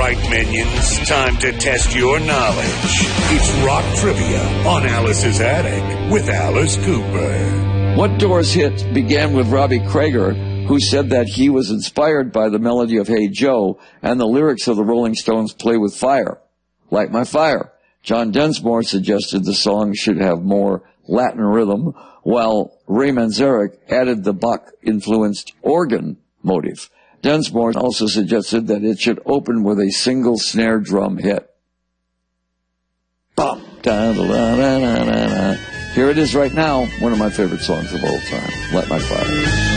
right, minions? Time to test your knowledge. It's Rock Trivia on Alice's Attic with Alice Cooper. What Doors hit began with Robbie Krieger, who said that he was inspired by the melody of Hey Joe and the lyrics of the Rolling Stones' Play with Fire, Light My Fire. John Densmore suggested the song should have more Latin rhythm, while Ray Manzarek added the Bach-influenced organ motive. Densmore also suggested that it should open with a single snare drum hit. Bum, da, da, da, da, da, da. Here it is right now, one of my favorite songs of all time, Light My Fire.